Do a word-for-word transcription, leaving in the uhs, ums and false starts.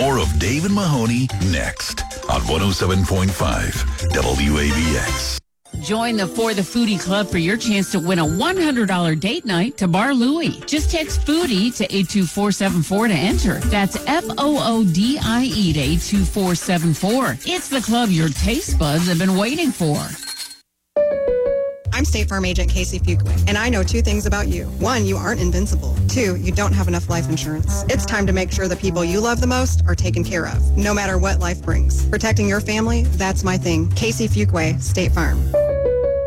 More of Dave and Mahoney next on one oh seven point five W A B X. Join the For the Foodie Club for your chance to win a one hundred dollars date night to Bar Louie. Just text Foodie to eight two four seven four to enter. That's F O O D I E to eight two four seven four. It's the club your taste buds have been waiting for. I'm State Farm Agent Casey Fuqua, and I know two things about you. One, you aren't invincible. Two, you don't have enough life insurance. It's time to make sure the people you love the most are taken care of, no matter what life brings. Protecting your family, that's my thing. Casey Fuqua, State Farm.